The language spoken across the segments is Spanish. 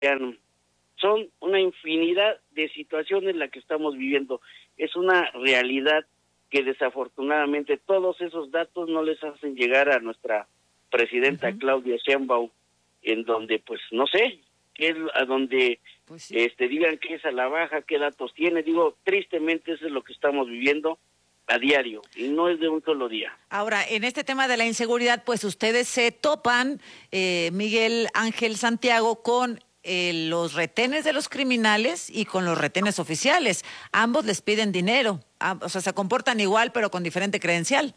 Son una infinidad de situaciones la que estamos viviendo. Es una realidad que desafortunadamente todos esos datos no les hacen llegar a nuestra presidenta Claudia Sheinbaum, en donde pues no sé, qué es a donde pues sí, digan que es a la baja, qué datos tiene. Digo, tristemente eso es lo que estamos viviendo a diario y no es de un solo día. Ahora, en este tema de la inseguridad, pues ustedes se topan, Miguel Ángel Santiago, con los retenes de los criminales y con los retenes oficiales. Ambos les piden dinero, o sea, se comportan igual pero con diferente credencial.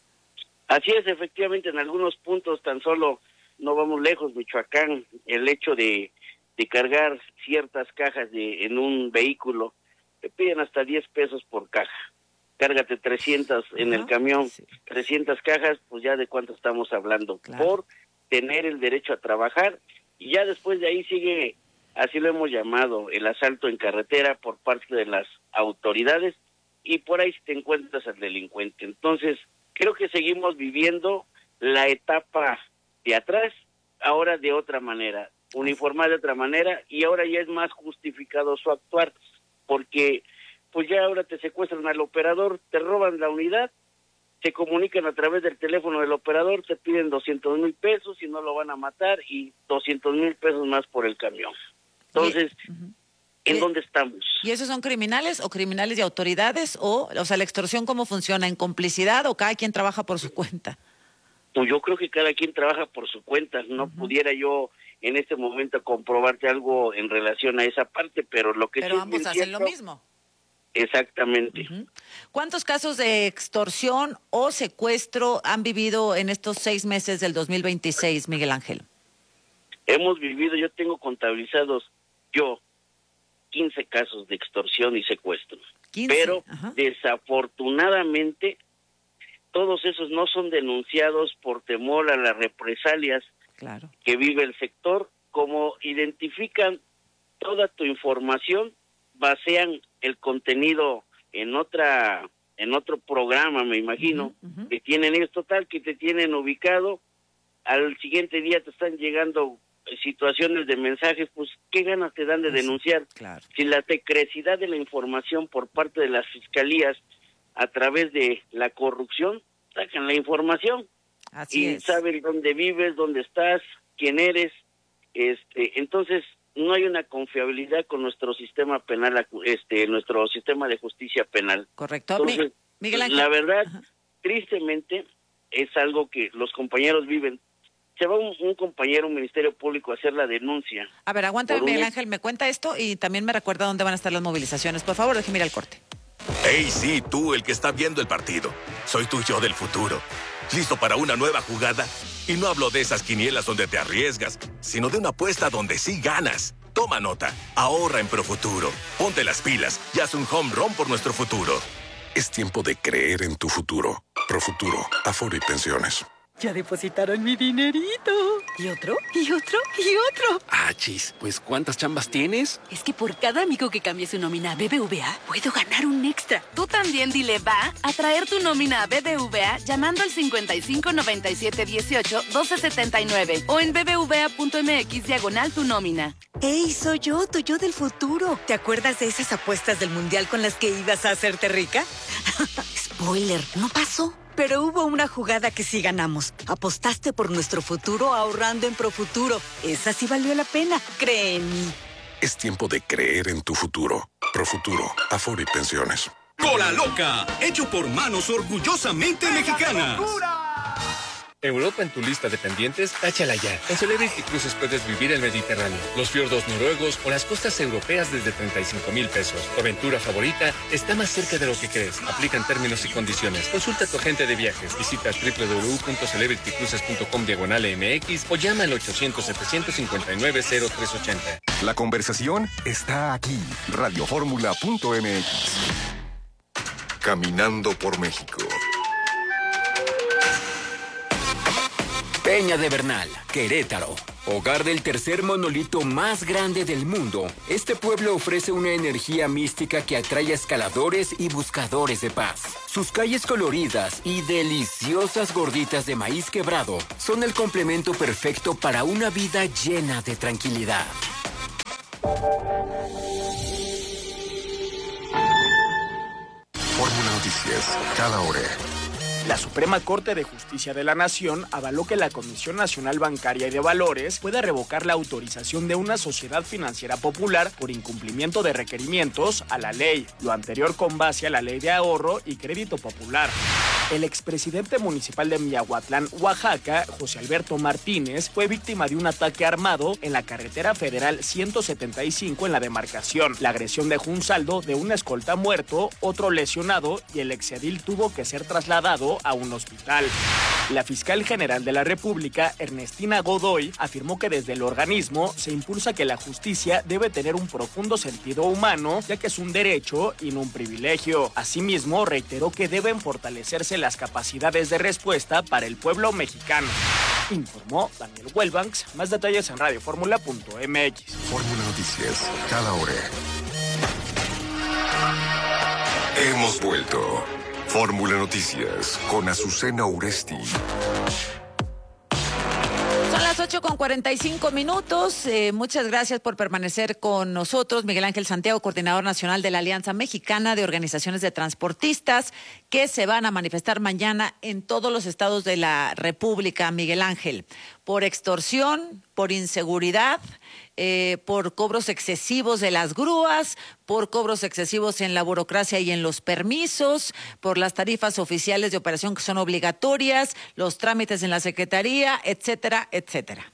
Así es, efectivamente, en algunos puntos tan solo no vamos lejos, Michoacán, el hecho de cargar ciertas cajas en un vehículo, te piden hasta 10 pesos por caja. Cárgate 300 en el camión, sí. 300 cajas, pues ya de cuánto estamos hablando, claro, por tener el derecho a trabajar, y ya después de ahí sigue, así lo hemos llamado, el asalto en carretera por parte de las autoridades, y por ahí te encuentras al delincuente. Entonces, creo que seguimos viviendo la etapa de atrás, ahora de otra manera, uniformada de otra manera, y ahora ya es más justificado su actuar, porque pues ya ahora te secuestran al operador, te roban la unidad, se comunican a través del teléfono del operador, te piden 200,000 pesos y no lo van a matar, y 200,000 pesos más por el camión. Entonces, ¿en dónde estamos? ¿Y esos son criminales o criminales de autoridades? O sea, ¿la extorsión cómo funciona? ¿En complicidad o cada quien trabaja por su cuenta? Pues yo creo que cada quien trabaja por su cuenta. No pudiera yo en este momento comprobarte algo en relación a esa parte, pero lo que pero sí ambos hacen lo mismo. Exactamente. ¿Cuántos casos de extorsión o secuestro han vivido en estos 6 meses del 2026, Miguel Ángel? Hemos vivido, yo tengo contabilizados 15 casos de extorsión y secuestro. 15, pero desafortunadamente todos esos no son denunciados por temor a las represalias, claro, que vive el sector. Como identifican toda tu información, basean el contenido en otro programa, me imagino, que tienen ellos, total, que te tienen ubicado. Al siguiente día te están llegando situaciones de mensajes, pues qué ganas te dan de denunciar. Claro. Si la secrecidad de la información por parte de las fiscalías a través de la corrupción, sacan la información. Así es. Saben dónde vives, dónde estás, quién eres. Entonces no hay una confiabilidad con nuestro sistema penal, nuestro sistema de justicia penal. Correcto. Entonces, Miguel Ángel, la verdad, tristemente, es algo que los compañeros viven. Se va un compañero, un ministerio público, a hacer la denuncia. A ver, aguántame, Miguel Ángel, me cuenta esto y también me recuerda dónde van a estar las movilizaciones. Por favor, déjeme ir al corte. Hey, sí, tú, el que está viendo el partido. Soy tu yo del futuro. ¿Listo para una nueva jugada? Y no hablo de esas quinielas donde te arriesgas, sino de una apuesta donde sí ganas. Toma nota, ahorra en Profuturo. Ponte las pilas y haz un home run por nuestro futuro. Es tiempo de creer en tu futuro. Profuturo, Afore y Pensiones. Ya depositaron mi dinerito. ¿Y otro? ¿Y otro? ¿Y otro? Chis, pues ¿cuántas chambas tienes? Es que por cada amigo que cambie su nómina a BBVA, puedo ganar un extra. Tú también dile va a traer tu nómina a BBVA llamando al 55 97 18 12 79 o en bbva.mx/tu nómina. ¡Ey, soy yo, tu yo del futuro! ¿Te acuerdas de esas apuestas del mundial con las que ibas a hacerte rica? Spoiler, no pasó. Pero hubo una jugada que sí ganamos. Apostaste por nuestro futuro ahorrando en Profuturo. Esa sí valió la pena. Cree en mí. Es tiempo de creer en tu futuro. Profuturo, Afore y Pensiones. ¡Cola Loca! Hecho por manos orgullosamente mexicanas. Europa en tu lista de pendientes, táchala ya. En Celebrity Cruises puedes vivir el Mediterráneo, los fiordos noruegos o las costas europeas desde 35,000 pesos. Tu aventura favorita está más cerca de lo que crees. Aplican términos y condiciones. Consulta a tu agente de viajes. Visita www.celebritycruises.com/mx o llama al 800-759-0380. La conversación está aquí. Radioformula.mx. Caminando por México. Peña de Bernal, Querétaro. Hogar del tercer monolito más grande del mundo, este pueblo ofrece una energía mística que atrae a escaladores y buscadores de paz. Sus calles coloridas y deliciosas gorditas de maíz quebrado son el complemento perfecto para una vida llena de tranquilidad. Fórmula Noticias, cada hora. La Suprema Corte de Justicia de la Nación avaló que la Comisión Nacional Bancaria y de Valores pueda revocar la autorización de una sociedad financiera popular por incumplimiento de requerimientos a la ley, lo anterior con base a la Ley de Ahorro y Crédito Popular. El expresidente municipal de Miahuatlán, Oaxaca, José Alberto Martínez, fue víctima de un ataque armado en la carretera federal 175 en la demarcación. La agresión dejó un saldo de un escolta muerto, otro lesionado y el exedil tuvo que ser trasladado a un hospital. La fiscal general de la República, Ernestina Godoy, afirmó que desde el organismo se impulsa que la justicia debe tener un profundo sentido humano, ya que es un derecho y no un privilegio. Asimismo, reiteró que deben fortalecerse las capacidades de respuesta para el pueblo mexicano. Informó Daniel Huelbanks. Más detalles en radioformula.mx. Fórmula Noticias, cada hora. Hemos vuelto. Fórmula Noticias con Azucena Uresti. Son las 8:45. Muchas gracias por permanecer con nosotros. Miguel Ángel Santiago, coordinador nacional de la Alianza Mexicana de Organizaciones de Transportistas, que se van a manifestar mañana en todos los estados de la República. Miguel Ángel, por extorsión, por inseguridad, por cobros excesivos de las grúas, por cobros excesivos en la burocracia y en los permisos, por las tarifas oficiales de operación que son obligatorias, los trámites en la Secretaría, etcétera, etcétera.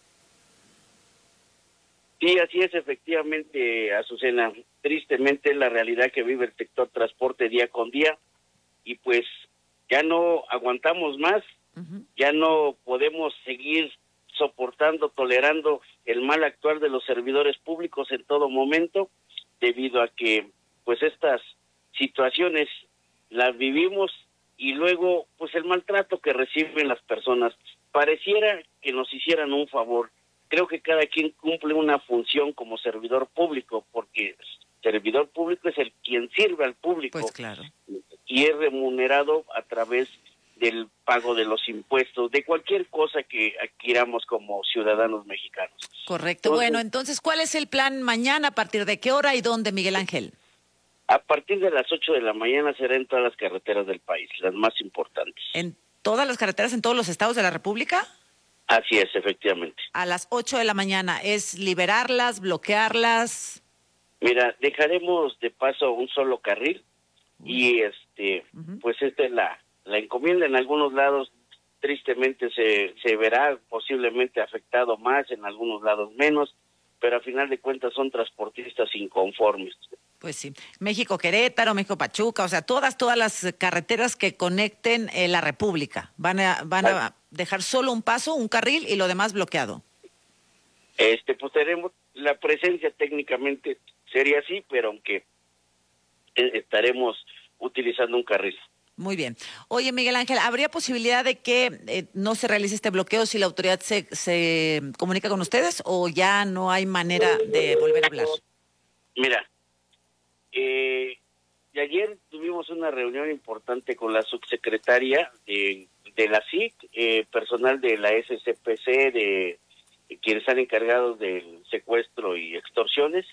Sí, así es, efectivamente, Azucena. Tristemente es la realidad que vive el sector transporte día con día y pues ya no aguantamos más, ya no podemos seguir soportando, tolerando el mal actuar de los servidores públicos en todo momento, debido a que pues estas situaciones las vivimos y luego pues el maltrato que reciben las personas. Pareciera que nos hicieran un favor. Creo que cada quien cumple una función como servidor público, porque servidor público es el quien sirve al público. Pues claro. Y es remunerado a través del pago de los impuestos, de cualquier cosa que adquiramos como ciudadanos mexicanos. Correcto. Bueno, entonces, ¿cuál es el plan mañana? ¿A partir de qué hora y dónde, Miguel Ángel? A partir de las 8 de la mañana será en todas las carreteras del país, las más importantes. ¿En todas las carreteras, en todos los estados de la República? Así es, efectivamente. A las 8 de la mañana, ¿es liberarlas, bloquearlas? Mira, dejaremos de paso un solo carril y pues esta es la encomienda. En algunos lados tristemente se verá posiblemente afectado más, en algunos lados menos, pero a final de cuentas son transportistas inconformes. Pues sí, México-Querétaro, México-Pachuca, o sea, todas las carreteras que conecten la República van a dejar solo un paso, un carril y lo demás bloqueado. Pues tenemos la presencia, técnicamente sería así, pero aunque estaremos utilizando un carril. Muy bien. Oye, Miguel Ángel, ¿habría posibilidad de que no se realice este bloqueo si la autoridad se comunica con ustedes o ya no hay manera de volver a hablar? Mira, y ayer tuvimos una reunión importante con la subsecretaria de la SIC, personal de la SCPC, de quienes están encargados del secuestro y extorsiones,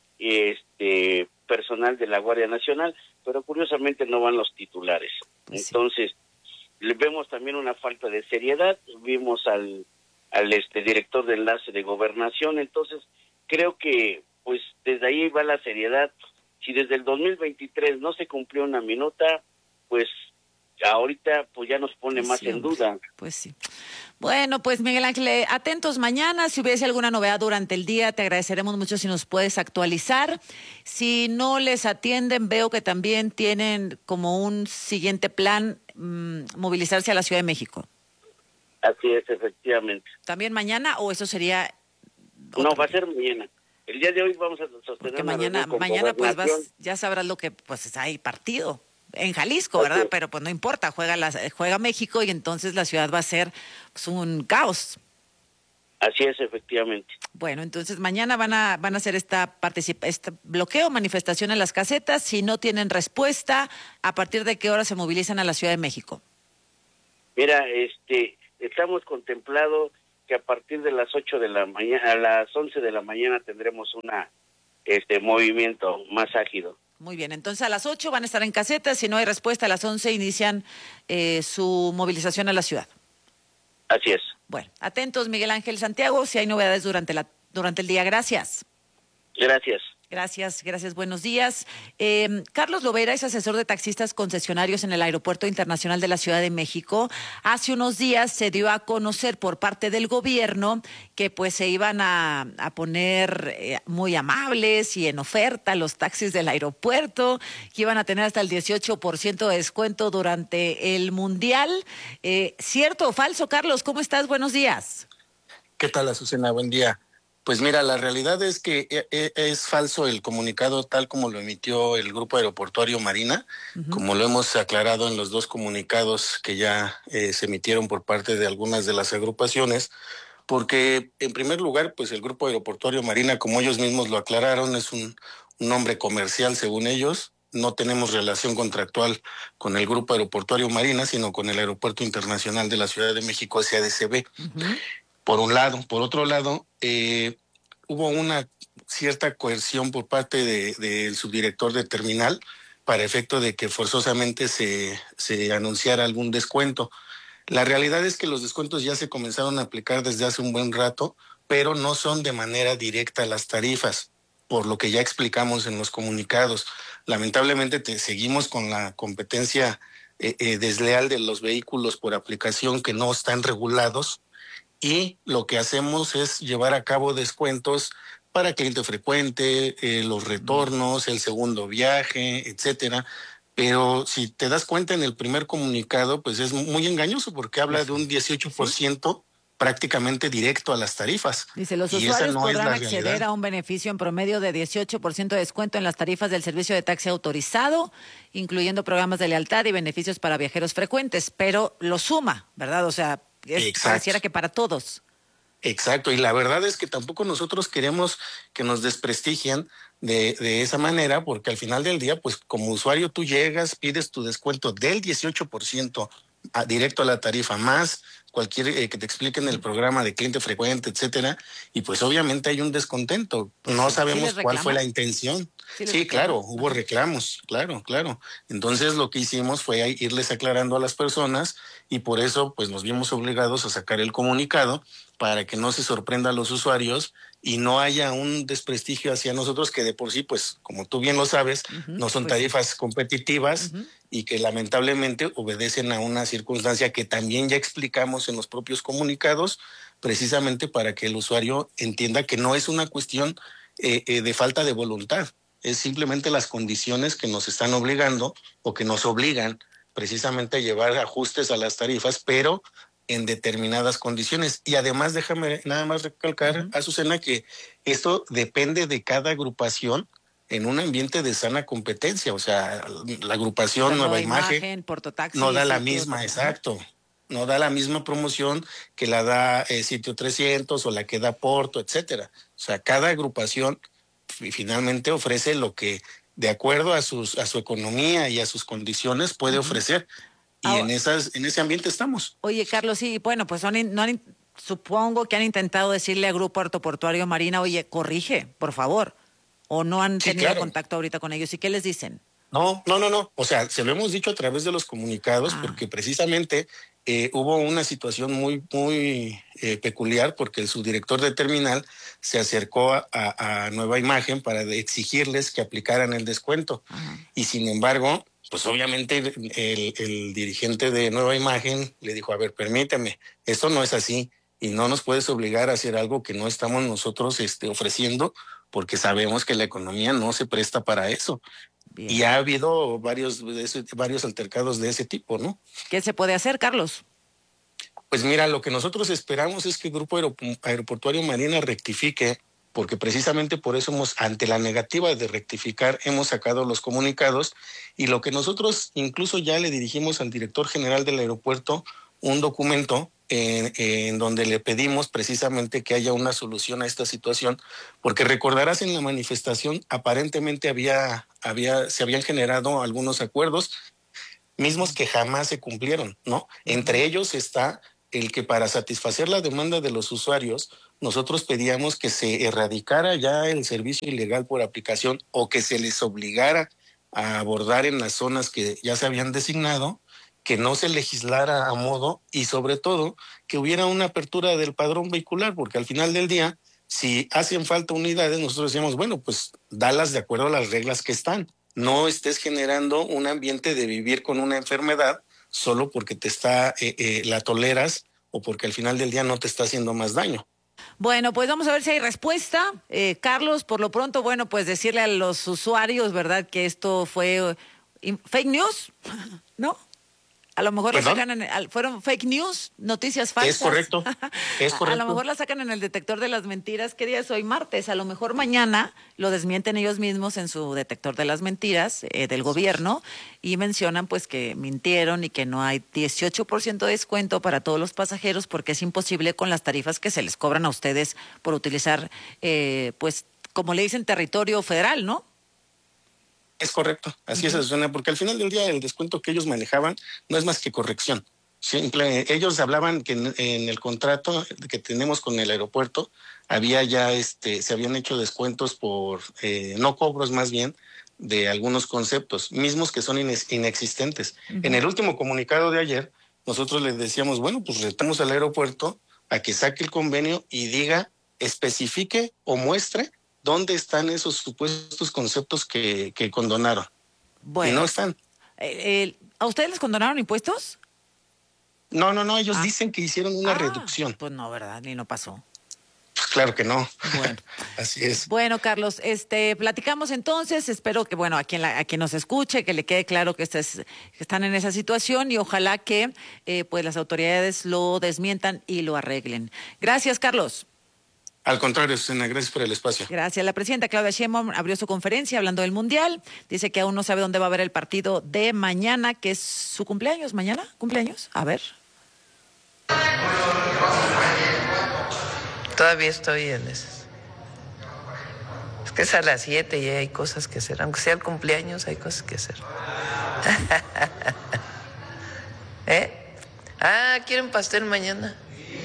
personal de la Guardia Nacional, pero curiosamente no van los titulares. Pues entonces, le vemos también una falta de seriedad. Vimos al director de enlace de Gobernación. Entonces, creo que pues desde ahí va la seriedad. Si desde el 2023 no se cumplió una minuta, pues ahorita pues ya nos pone más en duda. Pues sí. Bueno, pues Miguel Ángel, atentos mañana. Si hubiese alguna novedad durante el día, te agradeceremos mucho si nos puedes actualizar. Si no les atienden, veo que también tienen como un siguiente plan movilizarse a la Ciudad de México. Así es, efectivamente. ¿También mañana o eso sería...? No, va a ser mañana. El día de hoy vamos a sostener porque mañana pues ya sabrás lo que pues hay partido en Jalisco, ¿verdad? Okay. Pero pues no importa, juega México y entonces la ciudad va a ser pues, un caos. Así es, efectivamente. Bueno, entonces mañana van a hacer este bloqueo, manifestación en las casetas. Si no tienen respuesta, ¿a partir de qué hora se movilizan a la Ciudad de México? Mira, estamos contemplado que a partir de las 8 de la mañana, a las 11 de la mañana tendremos una movimiento más ágido. Muy bien, entonces a las 8 van a estar en casetas, si no hay respuesta a las 11 inician su movilización a la ciudad. Así es. Bueno, atentos Miguel Ángel Santiago, si hay novedades durante el día. Gracias. Gracias. Gracias, buenos días. Carlos Lovera es asesor de taxistas concesionarios en el Aeropuerto Internacional de la Ciudad de México. Hace unos días se dio a conocer por parte del gobierno que pues se iban a poner muy amables y en oferta los taxis del aeropuerto, que iban a tener hasta el 18% de descuento durante el Mundial. ¿Cierto o falso, Carlos? ¿Cómo estás? Buenos días. ¿Qué tal, Azucena? Buen día. Pues mira, la realidad es que es falso el comunicado tal como lo emitió el Grupo Aeroportuario Marina, como lo hemos aclarado en los dos comunicados que ya se emitieron por parte de algunas de las agrupaciones, porque en primer lugar, pues el Grupo Aeroportuario Marina, como ellos mismos lo aclararon, es un nombre comercial según ellos. No tenemos relación contractual con el Grupo Aeroportuario Marina, sino con el Aeropuerto Internacional de la Ciudad de México, SADCB. Por un lado. Por otro lado, hubo una cierta coerción por parte del subdirector de terminal para efecto de que forzosamente se anunciara algún descuento. La realidad es que los descuentos ya se comenzaron a aplicar desde hace un buen rato, pero no son de manera directa a las tarifas, por lo que ya explicamos en los comunicados. Lamentablemente seguimos con la competencia desleal de los vehículos por aplicación que no están regulados, y lo que hacemos es llevar a cabo descuentos para cliente frecuente, los retornos, el segundo viaje, etcétera. Pero si te das cuenta en el primer comunicado, pues es muy engañoso porque habla de un 18% prácticamente directo a las tarifas. Dice, los usuarios podrán acceder a un beneficio en promedio de 18% de descuento en las tarifas del servicio de taxi autorizado, incluyendo programas de lealtad y beneficios para viajeros frecuentes, pero lo suma, ¿verdad? O sea, pareciera que para todos. Exacto, y la verdad es que tampoco nosotros queremos que nos desprestigien de esa manera, porque al final del día, pues como usuario tú llegas, pides tu descuento del 18% directo a la tarifa, más cualquier que te expliquen el programa de cliente frecuente, etcétera, y pues obviamente hay un descontento. No sabemos cuál fue la intención. Sí, claro, hubo reclamos, claro. Entonces lo que hicimos fue irles aclarando a las personas y por eso pues nos vimos obligados a sacar el comunicado para que no se sorprenda a los usuarios y no haya un desprestigio hacia nosotros que de por sí, pues como tú bien lo sabes, no son tarifas competitivas y que lamentablemente obedecen a una circunstancia que también ya explicamos en los propios comunicados, precisamente para que el usuario entienda que no es una cuestión de falta de voluntad, es simplemente las condiciones que nos están obligando o que nos obligan precisamente a llevar ajustes a las tarifas, pero en determinadas condiciones. Y además déjame nada más recalcar, Azucena, que esto depende de cada agrupación en un ambiente de sana competencia. O sea, la agrupación Nueva Imagen Portotaxi, no da la misma, exacto, no da la misma promoción que la da Sitio 300 o la que da Porto, etcétera. O sea, cada agrupación finalmente ofrece lo que de acuerdo a su economía y a sus condiciones puede ofrecer. Y en ese ambiente estamos. Oye, Carlos, sí, bueno, pues supongo que han intentado decirle a Grupo Aeroportuario Marina, oye, corrige, por favor, o no han tenido contacto ahorita con ellos. ¿Y qué les dicen? No. O sea, se lo hemos dicho a través de los comunicados porque precisamente hubo una situación muy peculiar porque el subdirector de terminal se acercó a Nueva Imagen para exigirles que aplicaran el descuento. Y sin embargo, pues obviamente el dirigente de Nueva Imagen le dijo, a ver, permíteme, esto no es así y no nos puedes obligar a hacer algo que no estamos nosotros ofreciendo porque sabemos que la economía no se presta para eso. Bien. Y ha habido varios altercados de ese tipo, ¿no? ¿Qué se puede hacer, Carlos? Pues mira, lo que nosotros esperamos es que el Grupo Aeroportuario Marina rectifique, porque precisamente por eso ante la negativa de rectificar, hemos sacado los comunicados y lo que nosotros incluso ya le dirigimos al director general del aeropuerto un documento en donde le pedimos precisamente que haya una solución a esta situación, porque recordarás en la manifestación aparentemente se habían generado algunos acuerdos mismos que jamás se cumplieron, ¿no? Entre ellos está el que para satisfacer la demanda de los usuarios, nosotros pedíamos que se erradicara ya el servicio ilegal por aplicación o que se les obligara a abordar en las zonas que ya se habían designado, que no se legislara a modo y sobre todo que hubiera una apertura del padrón vehicular, porque al final del día, si hacen falta unidades, nosotros decíamos, bueno, pues dalas de acuerdo a las reglas que están. No estés generando un ambiente de vivir con una enfermedad solo porque la toleras o porque al final del día no te está haciendo más daño. Bueno, pues vamos a ver si hay respuesta. Carlos, por lo pronto, bueno, pues decirle a los usuarios, ¿verdad?, que esto fue fake news, ¿no? A lo mejor la sacan fueron fake news, noticias falsas. Es correcto, es correcto. A lo mejor la sacan en el detector de las mentiras. ¿Qué día es hoy? Martes. A lo mejor mañana lo desmienten ellos mismos en su detector de las mentiras del gobierno y mencionan pues que mintieron y que no hay 18% de descuento para todos los pasajeros porque es imposible con las tarifas que se les cobran a ustedes por utilizar, pues, como le dicen, territorio federal, ¿no? Es correcto, así es, Azucena, porque al final del día el descuento que ellos manejaban no es más que corrección. Ellos hablaban que en el contrato que tenemos con el aeropuerto había ya se habían hecho descuentos por no cobros más bien de algunos conceptos mismos que son inexistentes. En el último comunicado de ayer nosotros les decíamos, bueno, pues retamos al aeropuerto a que saque el convenio y diga, especifique o muestre ¿dónde están esos supuestos conceptos que condonaron? Bueno, y no están. ¿A ustedes les condonaron impuestos? No, ellos dicen que hicieron una reducción. Pues no, ¿verdad? Ni no pasó. Pues claro que no. Bueno. Así es. Bueno, Carlos, platicamos entonces. Espero que, bueno, a quien nos escuche, que le quede claro que están en esa situación y ojalá que pues las autoridades lo desmientan y lo arreglen. Gracias, Carlos. Al contrario, Susana, gracias por el espacio. Gracias. La presidenta Claudia Sheinbaum abrió su conferencia hablando del Mundial. Dice que aún no sabe dónde va a haber el partido de mañana, que es su cumpleaños. ¿Mañana? ¿Cumpleaños? A ver. Todavía estoy en esas. Es que es a las 7 y hay cosas que hacer. Aunque sea el cumpleaños, hay cosas que hacer. ¿Quieren pastel mañana?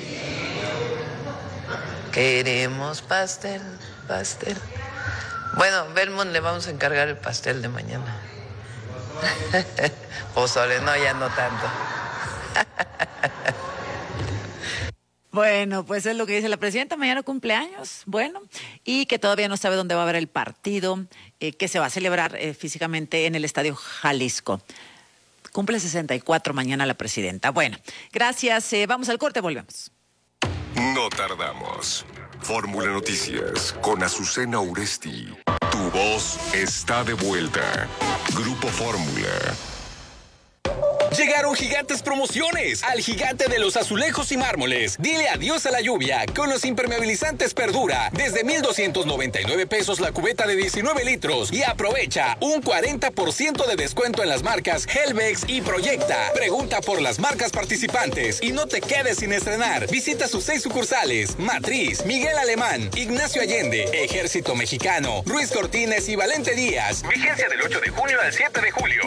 Queremos pastel. Bueno, Belmont le vamos a encargar el pastel de mañana. Pozole, no, ya no tanto. Bueno, pues es lo que dice la presidenta, mañana cumpleaños, bueno, y que todavía no sabe dónde va a haber el partido que se va a celebrar físicamente en el Estadio Jalisco. Cumple 64 mañana la presidenta. Bueno, gracias, vamos al corte, volvemos. No tardamos. Fórmula Noticias con Azucena Uresti. Tu voz está de vuelta. Grupo Fórmula. Llegaron gigantes promociones al gigante de los azulejos y mármoles. Dile adiós a la lluvia con los impermeabilizantes Perdura. Desde 1,299 pesos la cubeta de 19 litros. Y aprovecha un 40% de descuento en las marcas Helvex y Proyecta. Pregunta por las marcas participantes y no te quedes sin estrenar. Visita sus 6 sucursales: Matriz, Miguel Alemán, Ignacio Allende, Ejército Mexicano, Ruiz Cortines y Valente Díaz. Vigencia del 8 de junio al 7 de julio.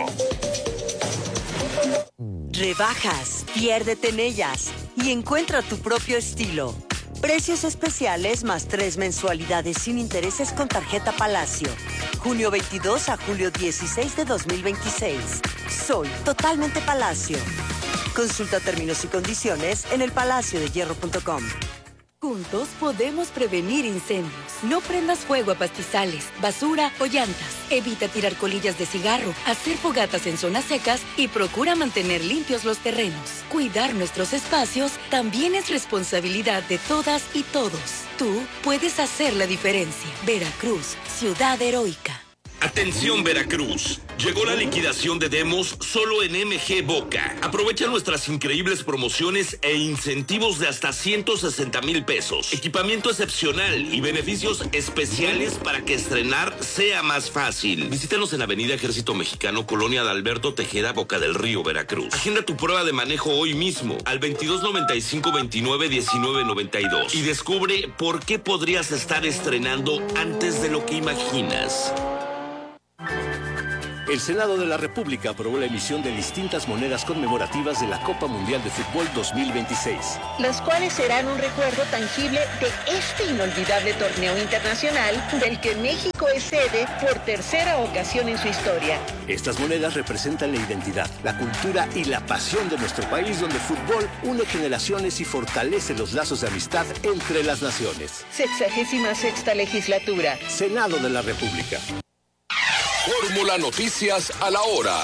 Rebajas, piérdete en ellas y encuentra tu propio estilo. Precios especiales más 3 mensualidades sin intereses con tarjeta Palacio. Junio 22 a julio 16 de 2026. Soy totalmente Palacio. Consulta términos y condiciones en elpalaciodehierro.com. Juntos podemos prevenir incendios. No prendas fuego a pastizales, basura o llantas. Evita tirar colillas de cigarro, hacer fogatas en zonas secas y procura mantener limpios los terrenos. Cuidar nuestros espacios también es responsabilidad de todas y todos. Tú puedes hacer la diferencia. Veracruz, ciudad heroica. Atención Veracruz, llegó la liquidación de demos solo en MG Boca. Aprovecha nuestras increíbles promociones e incentivos de hasta 160,000 pesos. Equipamiento excepcional y beneficios especiales para que estrenar sea más fácil. Visítanos en Avenida Ejército Mexicano, Colonia de Alberto Tejeda, Boca del Río, Veracruz. Agenda tu prueba de manejo hoy mismo al 2295-291992 y descubre por qué podrías estar estrenando antes de lo que imaginas. El Senado de la República aprobó la emisión de distintas monedas conmemorativas de la Copa Mundial de Fútbol 2026. Las cuales serán un recuerdo tangible de este inolvidable torneo internacional del que México es sede por tercera ocasión en su historia. Estas monedas representan la identidad, la cultura y la pasión de nuestro país, donde el fútbol une generaciones y fortalece los lazos de amistad entre las naciones. 66ª legislatura. Senado de la República. Fórmula Noticias a la hora.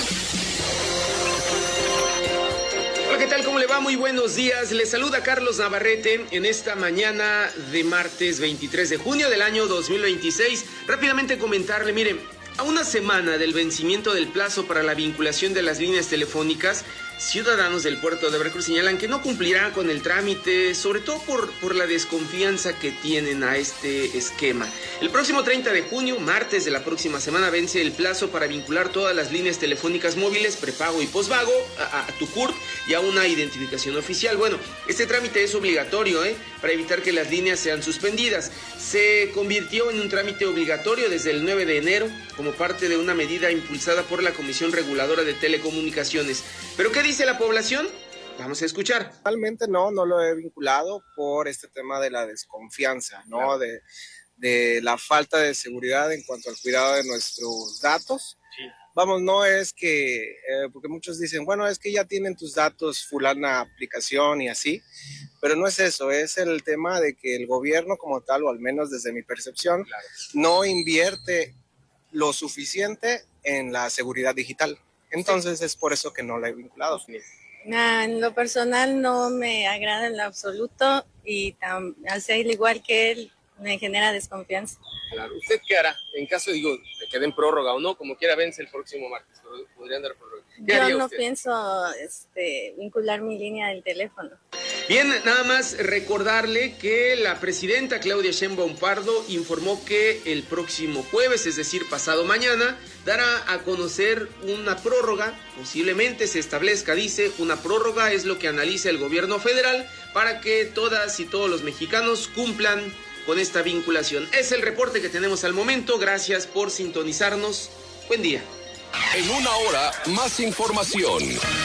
Hola, ¿qué tal? ¿Cómo le va? Muy buenos días. Les saluda Carlos Navarrete en esta mañana de martes 23 de junio del año 2026. Rápidamente comentarle, miren, a una semana del vencimiento del plazo para la vinculación de las líneas telefónicas, ciudadanos del puerto de Veracruz señalan que no cumplirán con el trámite, sobre todo por la desconfianza que tienen a este esquema. El próximo 30 de junio, martes de la próxima semana, vence el plazo para vincular todas las líneas telefónicas móviles, prepago y posvago a tu CURP y a una identificación oficial. Bueno, este trámite es obligatorio, para evitar que las líneas sean suspendidas. Se convirtió en un trámite obligatorio desde el 9 de enero como parte de una medida impulsada por la Comisión Reguladora de Telecomunicaciones. ¿Pero qué dice la población? Vamos a escuchar. Realmente no lo he vinculado por este tema de la desconfianza, ¿no? Claro. De la falta de seguridad en cuanto al cuidado de nuestros datos. Sí. Vamos, no es que, porque muchos dicen, bueno, es que ya tienen tus datos fulana aplicación y así, pero no es eso, es el tema de que el gobierno como tal, o al menos desde mi percepción, claro, no invierte lo suficiente en la seguridad digital. Entonces es por eso que no la he vinculado. En lo personal no me agrada en lo absoluto y al igual que él me genera desconfianza. Claro. ¿Usted qué hará en caso, de que den prórroga o no? Como quiera vence el próximo martes, pero podrían dar prórroga. Yo no pienso vincular mi línea del teléfono. Bien, nada más recordarle que la presidenta Claudia Sheinbaum Pardo informó que el próximo jueves, es decir, pasado mañana, dará a conocer una prórroga. Posiblemente se establezca, dice, una prórroga es lo que analiza el gobierno federal para que todas y todos los mexicanos cumplan con esta vinculación. Es el reporte que tenemos al momento. Gracias por sintonizarnos. Buen día. En una hora, más información.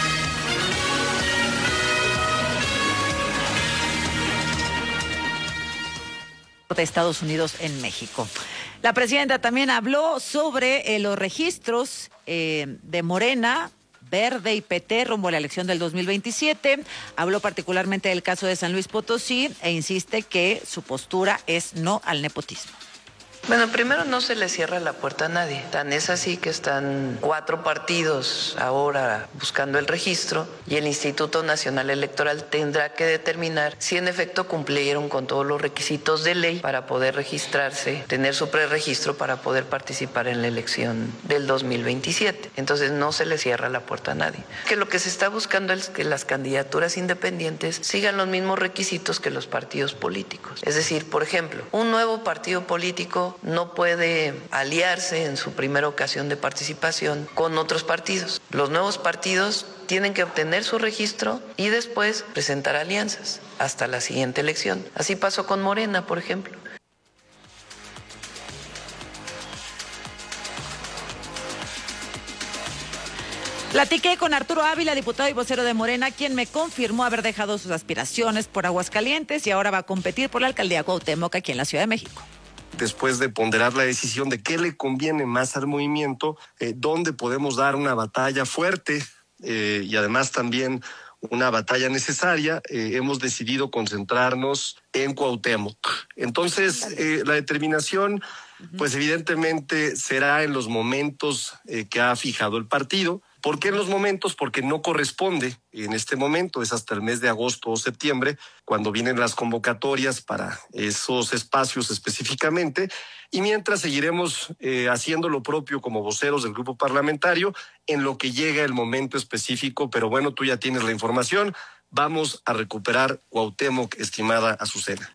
De Estados Unidos en México. La presidenta también habló sobre los registros de Morena, Verde y PT rumbo a la elección del 2027. Habló particularmente del caso de San Luis Potosí e insiste que su postura es no al nepotismo. Bueno, primero no se le cierra la puerta a nadie. Tan es así que están 4 partidos ahora buscando el registro y el Instituto Nacional Electoral tendrá que determinar si en efecto cumplieron con todos los requisitos de ley para poder registrarse, tener su preregistro para poder participar en la elección del 2027. Entonces no se le cierra la puerta a nadie. Que lo que se está buscando es que las candidaturas independientes sigan los mismos requisitos que los partidos políticos. Es decir, por ejemplo, un nuevo partido político no puede aliarse en su primera ocasión de participación con otros partidos. Los nuevos partidos tienen que obtener su registro y después presentar alianzas hasta la siguiente elección. Así pasó con Morena, por ejemplo. Platiqué con Arturo Ávila, diputado y vocero de Morena, quien me confirmó haber dejado sus aspiraciones por Aguascalientes y ahora va a competir por la alcaldía Cuauhtémoc aquí en la Ciudad de México. Después de ponderar la decisión de qué le conviene más al movimiento, dónde podemos dar una batalla fuerte y además también una batalla necesaria, hemos decidido concentrarnos en Cuauhtémoc. Entonces, la determinación, pues evidentemente será en los momentos que ha fijado el partido. ¿Por qué en los momentos? Porque no corresponde en este momento, es hasta el mes de agosto o septiembre, cuando vienen las convocatorias para esos espacios específicamente, y mientras seguiremos haciendo lo propio como voceros del grupo parlamentario en lo que llega el momento específico, pero bueno, tú ya tienes la información, vamos a recuperar Cuauhtémoc, estimada Azucena.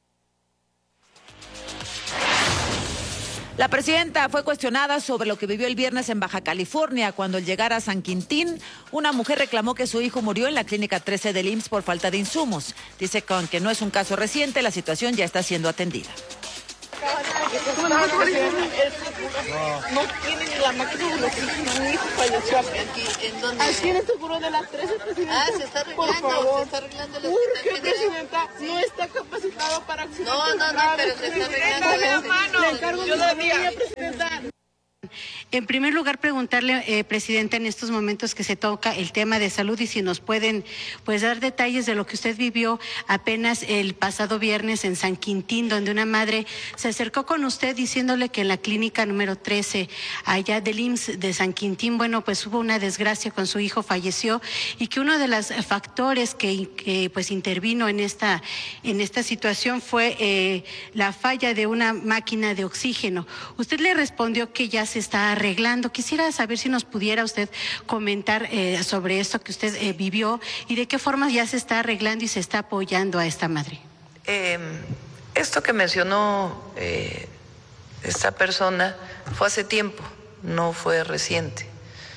La presidenta fue cuestionada sobre lo que vivió el viernes en Baja California. Cuando al llegar a San Quintín, una mujer reclamó que su hijo murió en la clínica 13 del IMSS por falta de insumos. Dice que aunque no es un caso reciente, la situación ya está siendo atendida. No tiene ni la máquina de oxígeno, mi hijo falleció aquí. ¿En dónde? Aquí en el seguro de la 13, presidenta. Se está arreglando, por favor. se está arreglando. ¿Por qué, presidenta? No está capacitado para accidentes pero se está arreglando. Le encargo yo la mía, presidenta. En primer lugar, preguntarle, Presidenta, en estos momentos que se toca el tema de salud y si nos pueden pues dar detalles de lo que usted vivió apenas el pasado viernes en San Quintín, donde una madre se acercó con usted diciéndole que en la clínica número 13, allá del IMSS de San Quintín, bueno, pues hubo una desgracia con su hijo, falleció, y que uno de los factores que pues intervino en esta situación fue la falla de una máquina de oxígeno. Usted le respondió que ya se está arreglando. Quisiera saber si nos pudiera usted comentar sobre esto que usted vivió y de qué forma ya se está arreglando y se está apoyando a esta madre. Esto que mencionó esta persona fue hace tiempo, no fue reciente.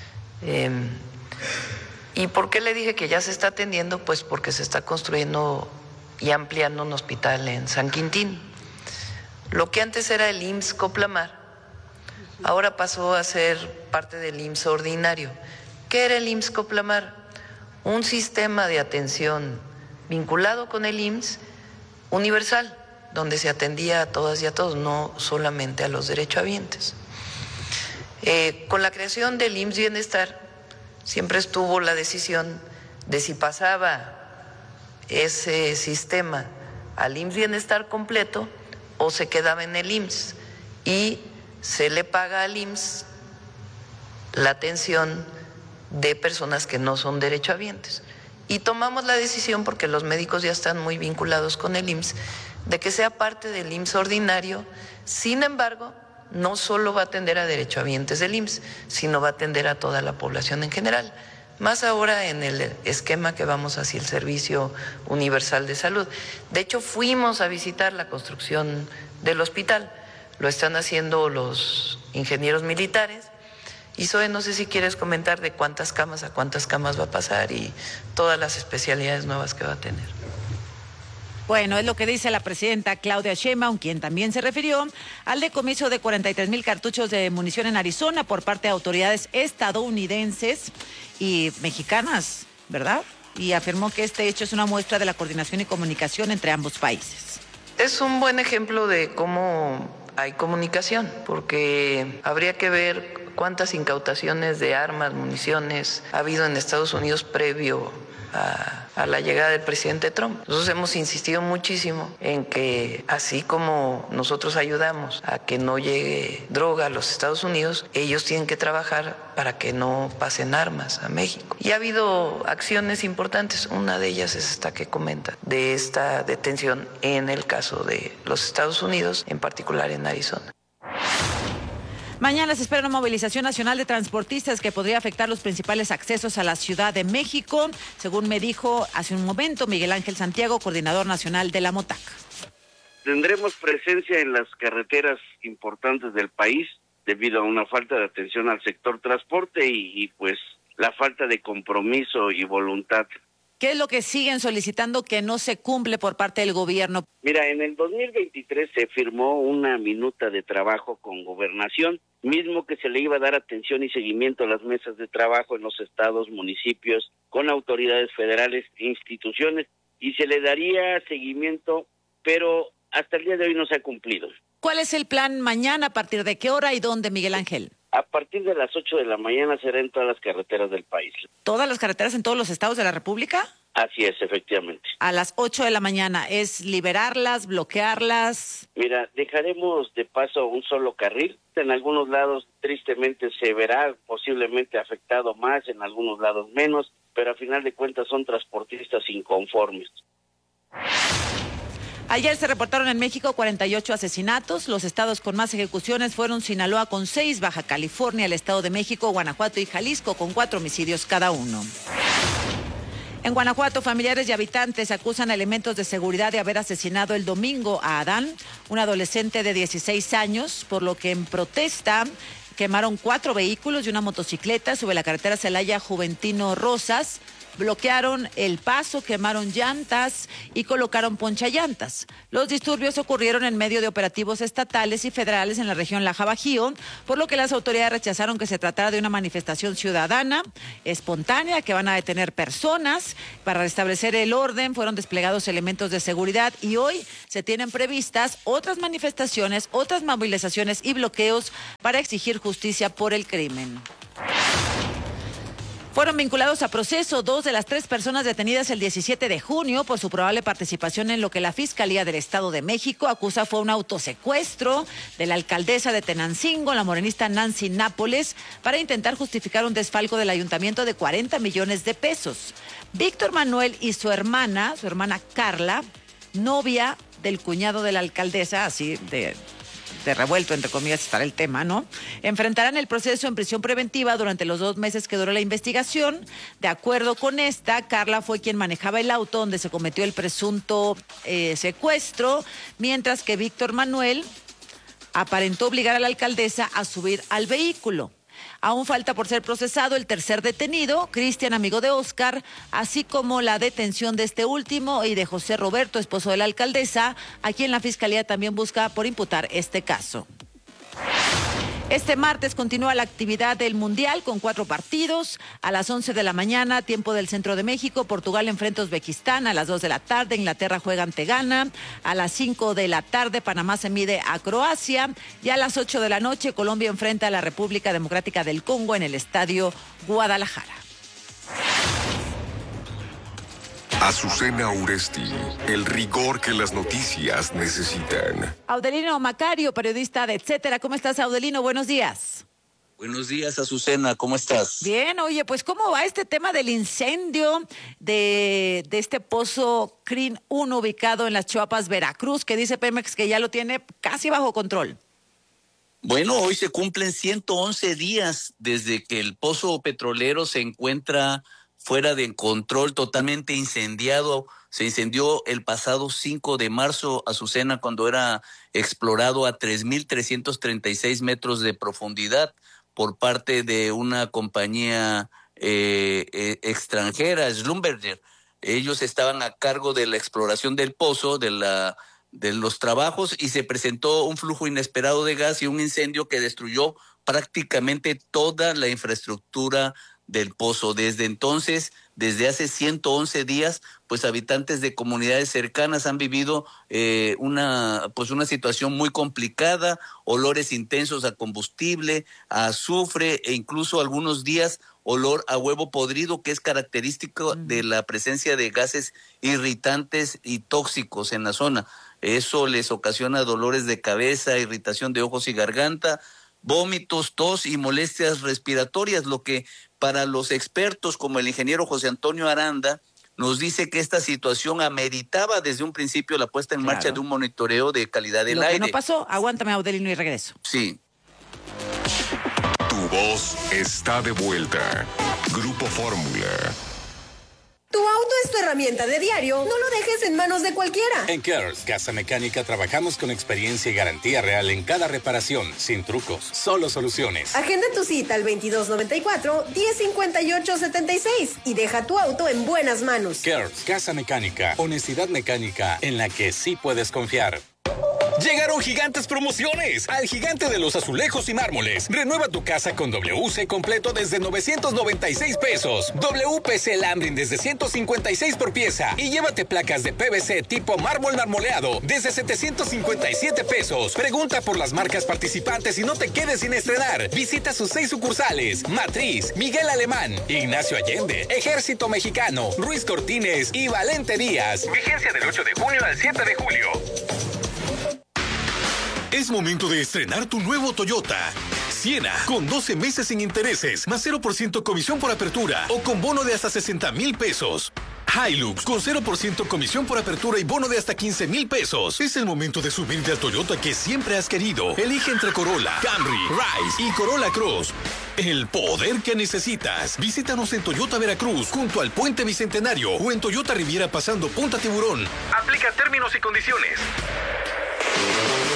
¿Y por qué le dije que ya se está atendiendo? Pues porque se está construyendo y ampliando un hospital en San Quintín. Lo que antes era el IMSS Coplamar, ahora pasó a ser parte del IMSS ordinario. ¿Qué era el IMSS Coplamar? Un sistema de atención vinculado con el IMSS universal, donde se atendía a todas y a todos, no solamente a los derechohabientes. Con la creación del IMSS Bienestar, siempre estuvo la decisión de si pasaba ese sistema al IMSS Bienestar completo o se quedaba en el IMSS, y se le paga al IMSS la atención de personas que no son derechohabientes. Y tomamos la decisión, porque los médicos ya están muy vinculados con el IMSS, de que sea parte del IMSS ordinario. Sin embargo, no solo va a atender a derechohabientes del IMSS, sino va a atender a toda la población en general. Más ahora en el esquema que vamos hacia el Servicio Universal de Salud. De hecho, fuimos a visitar la construcción del hospital. Lo están haciendo los ingenieros militares. Y Zoe, no sé si quieres comentar de cuántas camas a cuántas camas va a pasar y todas las especialidades nuevas que va a tener. Bueno, es lo que dice la presidenta Claudia Sheinbaum, quien también se refirió al decomiso de 43,000 cartuchos de munición en Arizona por parte de autoridades estadounidenses y mexicanas, ¿verdad? Y afirmó que este hecho es una muestra de la coordinación y comunicación entre ambos países. Es un buen ejemplo de cómo hay comunicación, porque habría que ver cuántas incautaciones de armas, municiones ha habido en Estados Unidos previo a la llegada del presidente Trump. Nosotros hemos insistido muchísimo en que, así como nosotros ayudamos a que no llegue droga a los Estados Unidos, ellos tienen que trabajar para que no pasen armas a México. Y ha habido acciones importantes, una de ellas es esta que comenta, de esta detención en el caso de los Estados Unidos, en particular en Arizona. Mañana se espera una movilización nacional de transportistas que podría afectar los principales accesos a la Ciudad de México, según me dijo hace un momento Miguel Ángel Santiago, coordinador nacional de la MOTAC. Tendremos presencia en las carreteras importantes del país debido a una falta de atención al sector transporte y pues la falta de compromiso y voluntad. ¿Qué es lo que siguen solicitando que no se cumple por parte del gobierno? Mira, en el 2023 se firmó una minuta de trabajo con Gobernación, mismo que se le iba a dar atención y seguimiento a las mesas de trabajo en los estados, municipios, con autoridades federales e instituciones, y se le daría seguimiento, pero hasta el día de hoy no se ha cumplido. ¿Cuál es el plan mañana? ¿A partir de qué hora y dónde, Miguel Ángel? A partir de las 8 de la mañana será en todas las carreteras del país. ¿Todas las carreteras en todos los estados de la República? Así es, efectivamente. A las 8 de la mañana, ¿es liberarlas, bloquearlas? Mira, dejaremos de paso un solo carril. En algunos lados, tristemente, se verá posiblemente afectado más, en algunos lados menos, pero a final de cuentas son transportistas inconformes. Ayer se reportaron en México 48 asesinatos. Los estados con más ejecuciones fueron Sinaloa con 6, Baja California, el Estado de México, Guanajuato y Jalisco con 4 homicidios cada uno. En Guanajuato, familiares y habitantes acusan a elementos de seguridad de haber asesinado el domingo a Adán, un adolescente de 16 años, por lo que en protesta quemaron 4 vehículos y una motocicleta sobre la carretera Celaya Juventino Rosas, bloquearon el paso, quemaron llantas y colocaron ponchallantas. Los disturbios ocurrieron en medio de operativos estatales y federales en la región Laja Bajío, por lo que las autoridades rechazaron que se tratara de una manifestación ciudadana espontánea, que van a detener personas. Para restablecer el orden fueron desplegados elementos de seguridad y hoy se tienen previstas otras manifestaciones, otras movilizaciones y bloqueos para exigir justicia por el crimen. Fueron vinculados a proceso 2 de las 3 personas detenidas el 17 de junio por su probable participación en lo que la Fiscalía del Estado de México acusa fue un autosecuestro de la alcaldesa de Tenancingo, la morenista Nancy Nápoles, para intentar justificar un desfalco del ayuntamiento de 40 millones de pesos. Víctor Manuel y su hermana Carla, novia del cuñado de la alcaldesa, así de revuelto, entre comillas, estará el tema, ¿no? Enfrentarán el proceso en prisión preventiva durante los 2 meses que duró la investigación. De acuerdo con esta, Carla fue quien manejaba el auto donde se cometió el presunto secuestro, mientras que Víctor Manuel aparentó obligar a la alcaldesa a subir al vehículo. Aún falta por ser procesado el tercer detenido, Cristian, amigo de Óscar, así como la detención de este último y de José Roberto, esposo de la alcaldesa, a quien la Fiscalía también busca por imputar este caso. Este martes continúa la actividad del Mundial con 4 partidos. A las 11 de la mañana, tiempo del Centro de México, Portugal enfrenta a Uzbekistán. A las 2 de la tarde, Inglaterra juega ante Ghana. A las 5 de la tarde, Panamá se mide a Croacia. Y a las 8 de la noche, Colombia enfrenta a la República Democrática del Congo en el Estadio Guadalajara. Azucena Uresti, el rigor que las noticias necesitan. Audelino Macario, periodista de Etcétera. ¿Cómo estás, Audelino? Buenos días. Buenos días, Azucena. ¿Cómo estás? Bien, oye, pues ¿cómo va este tema del incendio de este pozo CRIN 1 ubicado en las Chiapas, Veracruz, que dice Pemex que ya lo tiene casi bajo control? Bueno, hoy se cumplen 111 días desde que el pozo petrolero se encuentra fuera de control, totalmente incendiado. Se incendió el pasado 5 de marzo, Azucena, cuando era explorado a 3,336 metros de profundidad por parte de una compañía extranjera, Schlumberger. Ellos estaban a cargo de la exploración del pozo, de los trabajos, y se presentó un flujo inesperado de gas y un incendio que destruyó prácticamente toda la infraestructura del pozo. Desde entonces, desde hace 111 días, pues habitantes de comunidades cercanas han vivido una situación muy complicada, olores intensos a combustible, a azufre e incluso algunos días olor a huevo podrido, que es característico de la presencia de gases irritantes y tóxicos en la zona. Eso les ocasiona dolores de cabeza, irritación de ojos y garganta, vómitos, tos y molestias respiratorias, lo que para los expertos como el ingeniero José Antonio Aranda nos dice que esta situación ameritaba desde un principio la puesta en marcha de un monitoreo de calidad del aire. Lo que no pasó, aguántame, Audelino, y regreso. Sí. Tu voz está de vuelta. Grupo Fórmula. Tu auto es tu herramienta de diario, no lo dejes en manos de cualquiera. En Cares Casa Mecánica trabajamos con experiencia y garantía real en cada reparación, sin trucos, solo soluciones. Agenda tu cita al 2294-1058-76 y deja tu auto en buenas manos. Cares Casa Mecánica, honestidad mecánica en la que sí puedes confiar. Llegaron gigantes promociones al Gigante de los Azulejos y Mármoles. Renueva tu casa con WC completo desde 996 pesos. WPC Lambrin desde 156 por pieza. Y llévate placas de PVC tipo mármol marmoleado desde 757 pesos. Pregunta por las marcas participantes y no te quedes sin estrenar. Visita sus 6 sucursales: Matriz, Miguel Alemán, Ignacio Allende, Ejército Mexicano, Ruiz Cortines y Valente Díaz. Vigencia del 8 de junio al 7 de julio. Es momento de estrenar tu nuevo Toyota Siena, con 12 meses sin intereses, más 0% comisión por apertura o con bono de hasta 60,000 pesos. Hilux, con 0% comisión por apertura y bono de hasta 15,000 pesos. Es el momento de subirte al Toyota que siempre has querido. Elige entre Corolla, Camry, Rise y Corolla Cross. El poder que necesitas. Visítanos en Toyota Veracruz, junto al Puente Bicentenario, o en Toyota Riviera pasando Punta Tiburón. Aplica términos y condiciones.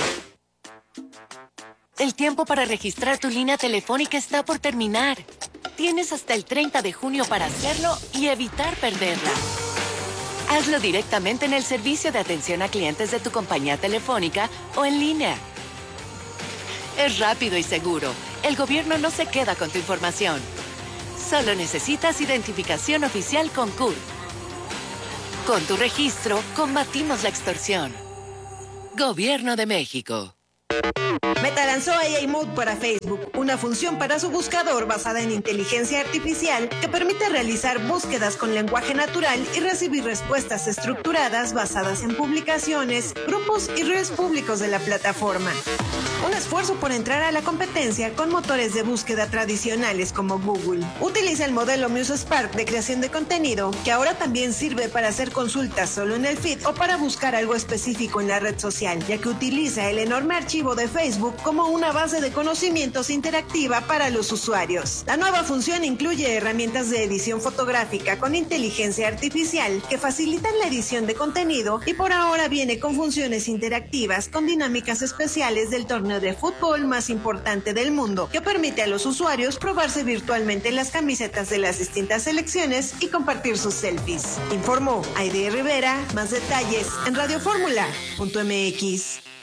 El tiempo para registrar tu línea telefónica está por terminar. Tienes hasta el 30 de junio para hacerlo y evitar perderla. Hazlo directamente en el servicio de atención a clientes de tu compañía telefónica o en línea. Es rápido y seguro. El gobierno no se queda con tu información. Solo necesitas identificación oficial con CURP. Con tu registro, combatimos la extorsión. Gobierno de México. Meta lanzó AI Mode para Facebook, una función para su buscador basada en inteligencia artificial que permite realizar búsquedas con lenguaje natural y recibir respuestas estructuradas basadas en publicaciones, grupos y redes públicos de la plataforma. Un esfuerzo por entrar a la competencia con motores de búsqueda tradicionales como Google. Utiliza el modelo MuseSpark de creación de contenido, que ahora también sirve para hacer consultas solo en el feed o para buscar algo específico en la red social, ya que utiliza el enorme archivo de Facebook como una base de conocimientos interactiva para los usuarios. La nueva función incluye herramientas de edición fotográfica con inteligencia artificial que facilitan la edición de contenido y por ahora viene con funciones interactivas con dinámicas especiales del torneo de fútbol más importante del mundo, que permite a los usuarios probarse virtualmente las camisetas de las distintas selecciones y compartir sus selfies. Informó Aide Rivera. Más detalles en radioformula.mx.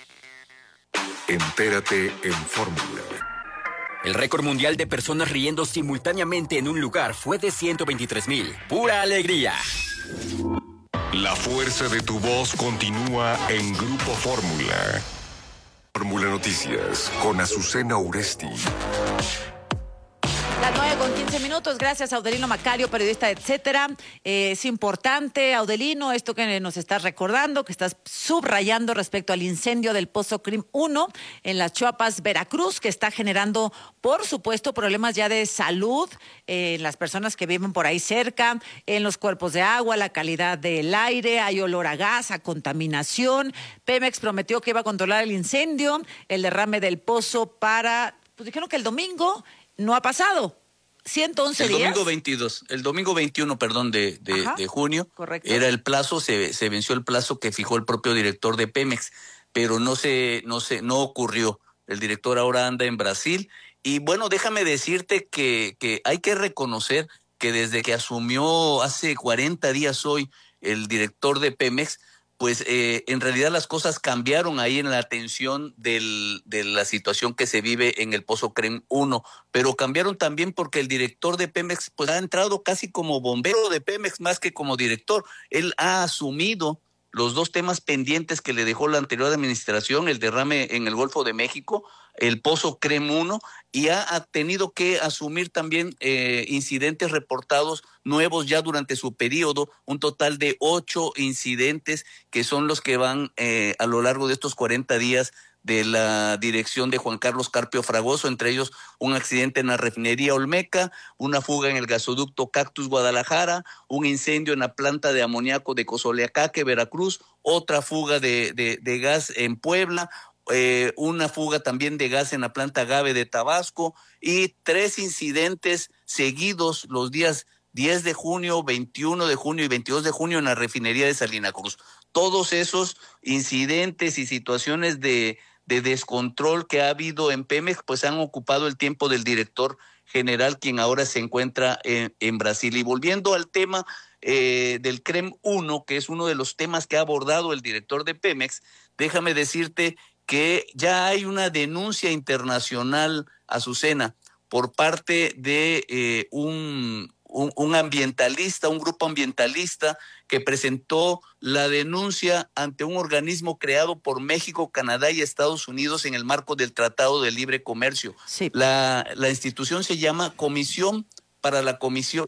Entérate en Fórmula. El récord mundial de personas riendo simultáneamente en un lugar fue de 123,000. ¡Pura alegría! La fuerza de tu voz continúa en Grupo Fórmula. Fórmula Noticias con Azucena Uresti. Las 9:15. Gracias, Audelino Macario, periodista, etcétera. Es importante, Audelino, esto que nos estás recordando, que estás subrayando respecto al incendio del Pozo CRIM 1 en las Chuapas, Veracruz, que está generando, por supuesto, problemas ya de salud en las personas que viven por ahí cerca, en los cuerpos de agua, la calidad del aire, hay olor a gas, a contaminación. Pemex prometió que iba a controlar el incendio, el derrame del pozo pues dijeron que el domingo. No ha pasado. 111 días. El domingo 21, de junio. Correcto. Era el plazo, se venció el plazo que fijó el propio director de Pemex, pero no ocurrió. El director ahora anda en Brasil. Y bueno, déjame decirte que hay que reconocer que desde que asumió hace 40 días hoy el director de Pemex, pues en realidad las cosas cambiaron ahí en la atención de la situación que se vive en el Pozo CRIM 1, pero cambiaron también porque el director de Pemex pues ha entrado casi como bombero de Pemex más que como director. Él ha asumido los dos temas pendientes que le dejó la anterior administración, el derrame en el Golfo de México, el Pozo CRIM 1, y ha tenido que asumir también incidentes reportados nuevos ya durante su periodo, un total de 8 incidentes que son los que van a lo largo de estos 40 días de la dirección de Juan Carlos Carpio Fragoso, entre ellos un accidente en la refinería Olmeca, una fuga en el gasoducto Cactus Guadalajara, un incendio en la planta de amoníaco de Cozoleacaque, Veracruz, otra fuga de gas en Puebla, una fuga también de gas en la planta Agave de Tabasco y 3 incidentes seguidos los días 10 de junio, 21 de junio y 22 de junio en la refinería de Salina Cruz. Todos esos incidentes y situaciones de descontrol que ha habido en Pemex, pues han ocupado el tiempo del director general, quien ahora se encuentra en Brasil. Y volviendo al tema del CRIM 1, que es uno de los temas que ha abordado el director de Pemex, déjame decirte que ya hay una denuncia internacional, Azucena, por parte de un ambientalista, un grupo ambientalista que presentó la denuncia ante un organismo creado por México, Canadá y Estados Unidos en el marco del Tratado de Libre Comercio. Sí. La institución se llama Comisión para la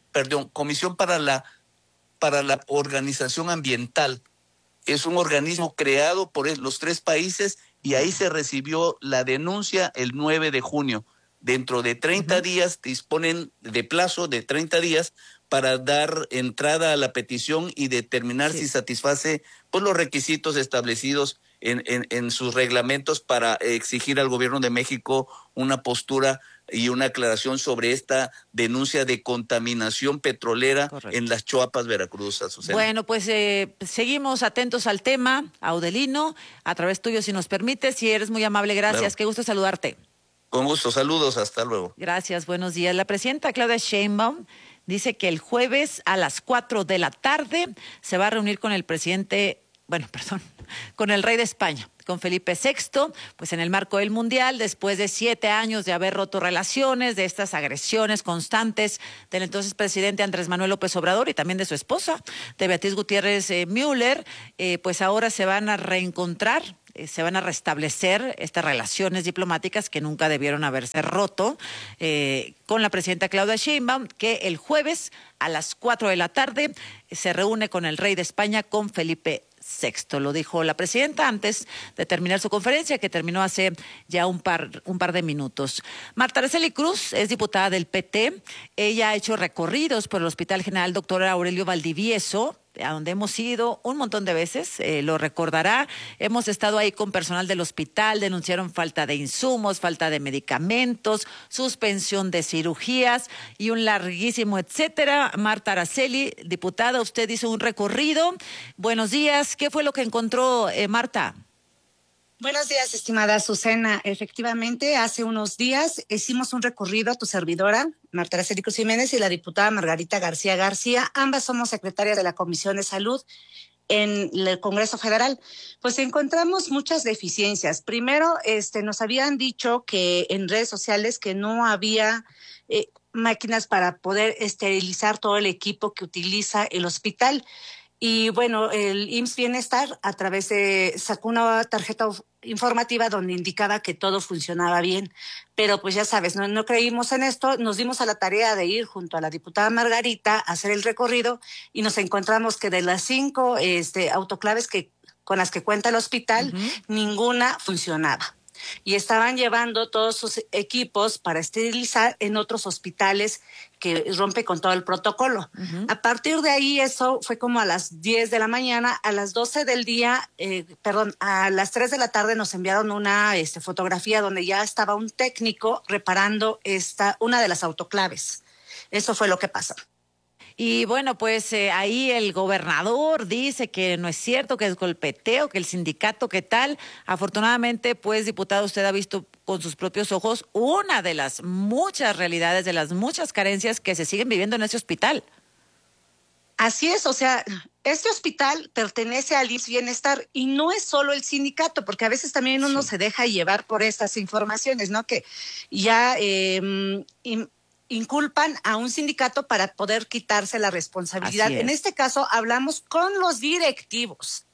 Organización Ambiental. Es un organismo creado por los 3 países y ahí se recibió la denuncia el 9 de junio. Dentro de 30 días disponen de plazo de 30 días para dar entrada a la petición y determinar si satisface pues los requisitos establecidos en sus reglamentos para exigir al gobierno de México una postura y una aclaración sobre esta denuncia de contaminación petrolera. Correcto. En las Chuapas, Veracruz, Azucena. Bueno, pues seguimos atentos al tema, Audelino, a través tuyo, si nos permites, si eres muy amable, gracias. Claro. Qué gusto saludarte. Con gusto, saludos, hasta luego. Gracias, buenos días. La presidenta Claudia Sheinbaum dice que el jueves a las 4 de la tarde se va a reunir con el con el rey de España, con Felipe VI, pues en el marco del Mundial, después de 7 años de haber roto relaciones, de estas agresiones constantes del entonces presidente Andrés Manuel López Obrador y también de su esposa, de Beatriz Gutiérrez Müller, pues ahora se van a reencontrar, se van a restablecer estas relaciones diplomáticas que nunca debieron haberse roto, con la presidenta Claudia Sheinbaum, que el jueves a las 4 de la tarde se reúne con el rey de España, con Felipe VI. Lo dijo la presidenta antes de terminar su conferencia, que terminó hace ya un par de minutos. Marta Araceli Cruz es diputada del PT. Ella ha hecho recorridos por el Hospital General Dr. Aurelio Valdivieso, a donde hemos ido un montón de veces, lo recordará. Hemos estado ahí con personal del hospital, denunciaron falta de insumos, falta de medicamentos, suspensión de cirugías y un larguísimo etcétera. Marta Araceli, diputada, usted hizo un recorrido. Buenos días, ¿qué fue lo que encontró, Marta? Buenos días, estimada Azucena. Efectivamente, hace unos días hicimos un recorrido a tu servidora, Marta Araceli Cruz Jiménez, y la diputada Margarita García García. Ambas somos secretarias de la Comisión de Salud en el Congreso Federal. Pues encontramos muchas deficiencias. Primero, nos habían dicho que en redes sociales que no había máquinas para poder esterilizar todo el equipo que utiliza el hospital. Y bueno, el IMSS Bienestar sacó una tarjeta informativa donde indicaba que todo funcionaba bien. Pero pues ya sabes, no creímos en esto, nos dimos a la tarea de ir junto a la diputada Margarita a hacer el recorrido y nos encontramos que de las 5 autoclaves con las que cuenta el hospital, ninguna funcionaba. Y estaban llevando todos sus equipos para esterilizar en otros hospitales que rompe con todo el protocolo. A partir de ahí, eso fue como a las 10 de la mañana, a las 12 del día, a las 3 de la tarde nos enviaron una fotografía donde ya estaba un técnico reparando una de las autoclaves. Eso fue lo que pasó. Y bueno, pues ahí el gobernador dice que no es cierto, que es golpeteo, que el sindicato, ¿qué tal? Afortunadamente, pues, diputada, usted ha visto con sus propios ojos una de las muchas realidades, de las muchas carencias que se siguen viviendo en ese hospital. Así es, o sea, este hospital pertenece al IMSS Bienestar y no es solo el sindicato, porque a veces también uno se deja llevar por estas informaciones, ¿no? Que ya inculpan a un sindicato para poder quitarse la responsabilidad. En este caso hablamos con los directivos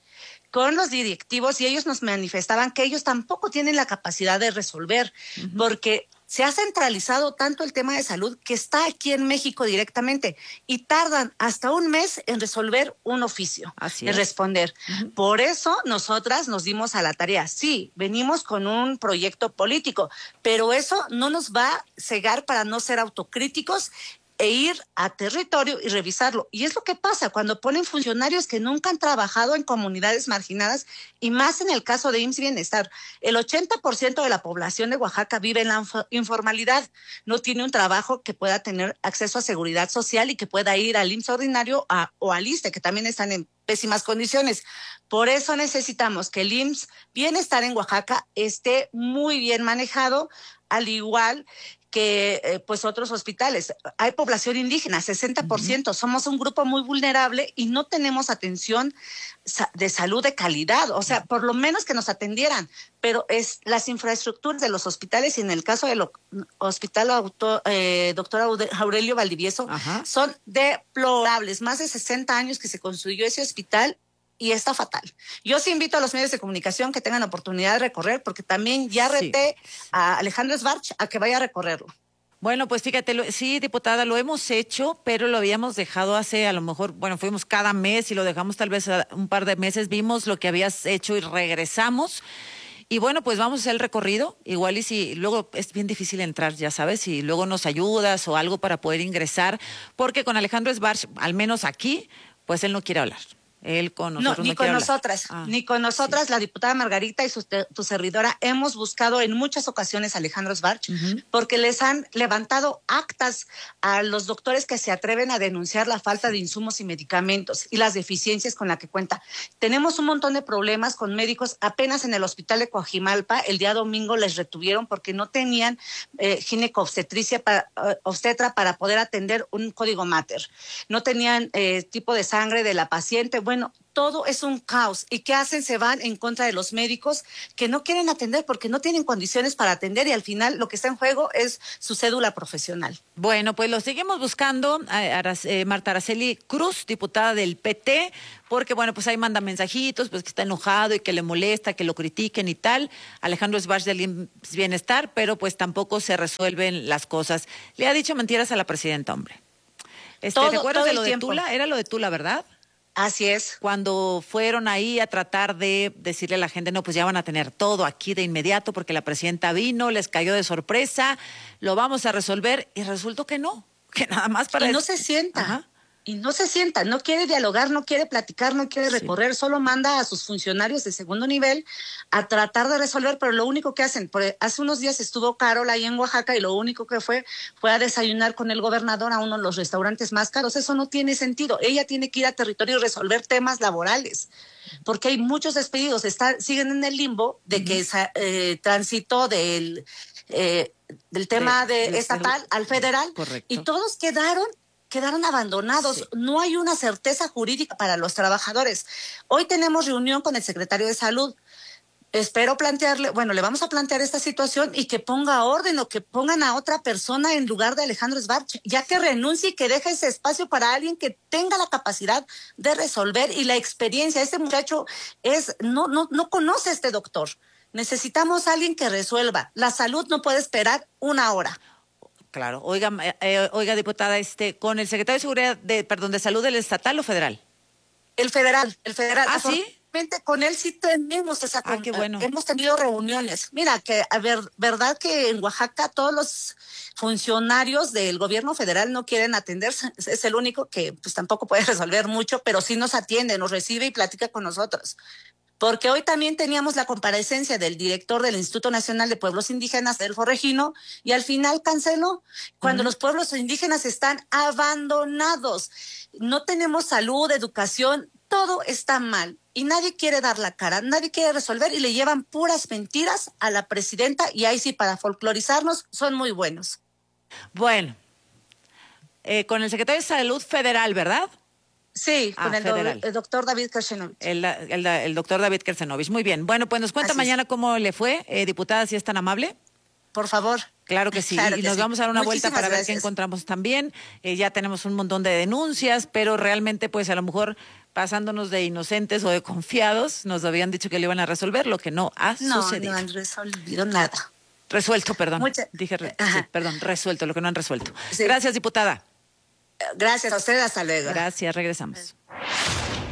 y ellos nos manifestaban que ellos tampoco tienen la capacidad de resolver, porque se ha centralizado tanto el tema de salud que está aquí en México directamente y tardan hasta un mes en resolver un oficio, en responder. Por eso nosotras nos dimos a la tarea. Sí, venimos con un proyecto político, pero eso no nos va a cegar para no ser autocríticos e ir a territorio y revisarlo. Y es lo que pasa cuando ponen funcionarios que nunca han trabajado en comunidades marginadas y más en el caso de IMSS Bienestar. El 80% de la población de Oaxaca vive en la informalidad. No tiene un trabajo que pueda tener acceso a seguridad social y que pueda ir al IMSS ordinario o al ISSSTE, que también están en pésimas condiciones. Por eso necesitamos que el IMSS Bienestar en Oaxaca esté muy bien manejado, al igual que pues otros hospitales. Hay población indígena, 60%. Somos un grupo muy vulnerable y no tenemos atención de salud de calidad. O sea, por lo menos que nos atendieran. Pero es las infraestructuras de los hospitales y en el caso del hospital doctor Aurelio Valdivieso son deplorables. Más de 60 años que se construyó ese hospital y está fatal. Yo sí invito a los medios de comunicación que tengan oportunidad de recorrer, porque también ya reté a Alejandro Sbarch a que vaya a recorrerlo. Bueno, pues fíjate, sí, diputada, lo hemos hecho, pero lo habíamos dejado hace, a lo mejor, fuimos cada mes y lo dejamos tal vez un par de meses, vimos lo que habías hecho y regresamos. Y bueno, pues vamos a hacer el recorrido, igual y si luego es bien difícil entrar, ya sabes, si luego nos ayudas o algo para poder ingresar, porque con Alejandro Sbarch, al menos aquí, pues él no quiere hablar. Él con No, nosotros ni no con quiere hablar. nosotras, ni con nosotras, sí. La diputada Margarita y tu servidora hemos buscado en muchas ocasiones a Alejandro Sbarch porque les han levantado actas a los doctores que se atreven a denunciar la falta de insumos y medicamentos y las deficiencias con la que cuenta. Tenemos un montón de problemas con médicos. Apenas en el hospital de Coajimalpa, el día domingo les retuvieron porque no tenían obstetra para poder atender un código mater. No tenían tipo de sangre de la paciente. Bueno, todo es un caos. ¿Y qué hacen? Se van en contra de los médicos que no quieren atender porque no tienen condiciones para atender y al final lo que está en juego es su cédula profesional. Bueno, pues lo seguimos buscando, Marta Araceli Cruz, diputada del PT, porque bueno, pues ahí manda mensajitos, pues que está enojado y que le molesta, que lo critiquen y tal. Alejandro Sbarch del Bienestar, pero pues tampoco se resuelven las cosas. Le ha dicho mentiras a la presidenta, hombre. ¿Te acuerdas de lo de Tula? Era lo de Tula, ¿verdad? Así es. Cuando fueron ahí a tratar de decirle a la gente, no, pues ya van a tener todo aquí de inmediato porque la presidenta vino, les cayó de sorpresa, lo vamos a resolver, y resultó que no, que nada más para... Y no se sienta. Ajá. Y no se sienta, no quiere dialogar, no quiere platicar, no quiere recorrer, solo manda a sus funcionarios de segundo nivel a tratar de resolver, pero lo único que hacen, hace unos días estuvo Carol ahí en Oaxaca y lo único que fue a desayunar con el gobernador a uno de los restaurantes más caros. Eso no tiene sentido. Ella tiene que ir a territorio y resolver temas laborales, porque hay muchos despedidos, siguen en el limbo de que transitó del tema estatal al federal. Correcto. Y todos quedaron abandonados. Sí. No hay una certeza jurídica para los trabajadores. Hoy tenemos reunión con el secretario de Salud. Espero le vamos a plantear esta situación y que ponga orden o que pongan a otra persona en lugar de Alejandro Sbarch, ya que renuncie y que deje ese espacio para alguien que tenga la capacidad de resolver y la experiencia. Este muchacho no conoce a este doctor. Necesitamos a alguien que resuelva. La salud no puede esperar una hora. Claro. Oiga, diputada, con el secretario de Seguridad, de Salud, ¿del estatal o federal? El federal. ¿Ah, sí? Con él sí tenemos esa qué bueno. Hemos tenido reuniones. Mira, verdad que en Oaxaca todos los funcionarios del gobierno federal no quieren atenderse. Es el único que pues tampoco puede resolver mucho, pero sí nos atiende, nos recibe y platica con nosotros. Porque hoy también teníamos la comparecencia del director del Instituto Nacional de Pueblos Indígenas, Adelfo Regino, y al final canceló, cuando los pueblos indígenas están abandonados. No tenemos salud, educación, todo está mal. Y nadie quiere dar la cara, nadie quiere resolver y le llevan puras mentiras a la presidenta y ahí sí, para folclorizarnos, son muy buenos. Bueno, con el secretario de Salud Federal, ¿verdad? Sí, con el doctor David Kersenovich. El doctor David Kersenovich. Muy bien. Bueno, pues nos cuenta mañana cómo le fue, diputada, si es tan amable. Por favor. Claro que sí. Claro y que nos sí. Vamos a dar una Muchísimas vuelta para gracias. ver qué encontramos también. Ya tenemos un montón de denuncias, pero realmente, pues a lo mejor pasándonos de inocentes o de confiados, nos habían dicho que lo iban a resolver, lo que no ha sucedido. No han resolvido nada. Resuelto, perdón. Resuelto, lo que no han resuelto. Sí. Gracias, diputada. Gracias a usted, hasta luego. Gracias, regresamos.